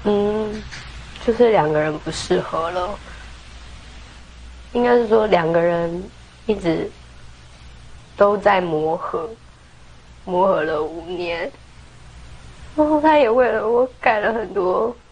就是两个人不适合了，应该是说两个人一直都在磨合，磨合了5年，然后他也为了我改了很多